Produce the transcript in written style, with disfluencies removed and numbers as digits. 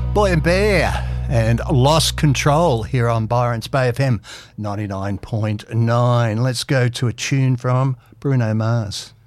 Boy and Bear and Lost Control here on Byron's Bay FM 99.9. Let's go to a tune from Bruno Mars.